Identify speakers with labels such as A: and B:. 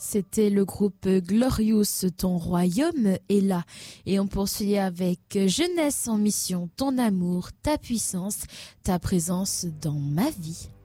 A: C'était le groupe Glorious, ton royaume est là. Et on poursuit avec Jeunesse en mission, ton amour, ta puissance, ta présence dans ma vie.